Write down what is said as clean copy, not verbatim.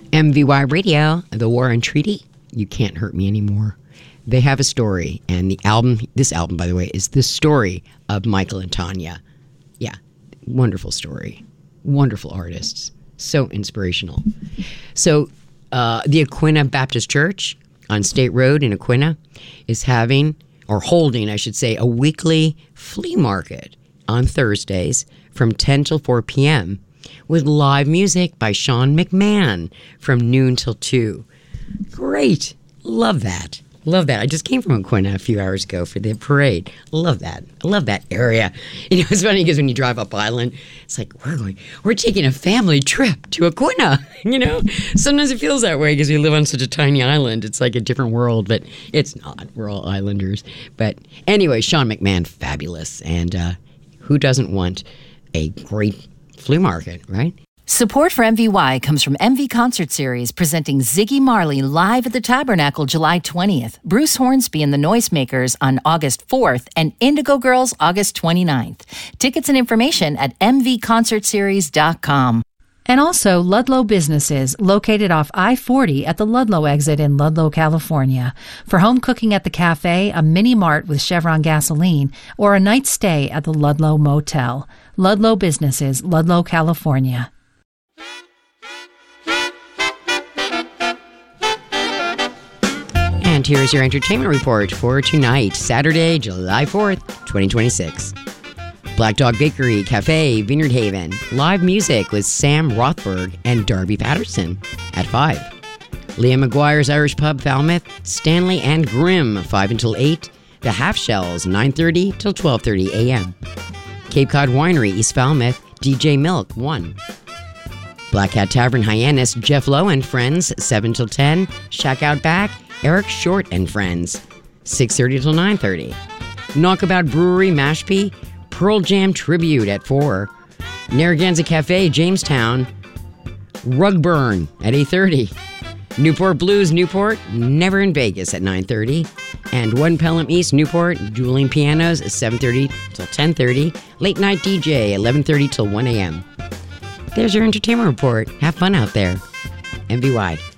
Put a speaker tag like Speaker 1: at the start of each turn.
Speaker 1: MVY Radio, The War and Treaty, You Can't Hurt Me Anymore. They have a story, and this album, by the way, is the story of Michael and Tanya. Yeah, wonderful story. Wonderful artists. So inspirational. So the Aquinnah Baptist Church on State Road in Aquinnah is holding, I should say, a weekly flea market on Thursdays from 10 till 4 p.m. with live music by Sean McMahon from noon till 2. Great. Love that. Love that. I just came from Aquinnah a few hours ago for the parade. Love that. I love that area. It's funny because when you drive up Island, it's like, we're taking a family trip to Aquinnah. Sometimes it feels that way because we live on such a tiny island. It's like a different world, but it's not. We're all islanders. But anyway, Sean McMahon, fabulous. And who doesn't want a great flea market, right?
Speaker 2: Support for MVY comes from MV Concert Series, presenting Ziggy Marley live at the Tabernacle July 20th, Bruce Hornsby and the Noisemakers on August 4th, and Indigo Girls August 29th. Tickets and information at mvconcertseries.com.
Speaker 3: And also Ludlow Businesses, located off I-40 at the Ludlow exit in Ludlow, California. For home cooking at the cafe, a mini mart with Chevron gasoline, or a night stay at the Ludlow Motel. Ludlow Businesses, Ludlow, California.
Speaker 1: And here's your entertainment report for tonight, Saturday, July 4th, 2026. Black Dog Bakery, Cafe, Vineyard Haven. Live music with Sam Rothberg and Darby Patterson at 5. Liam McGuire's Irish Pub, Falmouth. Stanley and Grimm, 5 until 8. The Half Shells, 9:30 till 12:30 a.m. Cape Cod Winery, East Falmouth. DJ Milk, 1. Black Cat Tavern, Hyannis. Jeff Lowe and Friends, 7 till 10. Shack Out Back. Eric Short and Friends, 6:30 till 9:30. Knockabout Brewery, Mashpee. Pearl Jam Tribute at 4. Narragansett Cafe, Jamestown. Rugburn at 8:30. Newport Blues, Newport, Never in Vegas at 9:30. And One Pelham East, Newport, Dueling Pianos, 7:30 till 10:30. Late Night DJ, 11:30 till 1 a.m. There's your entertainment report. Have fun out there. MVY.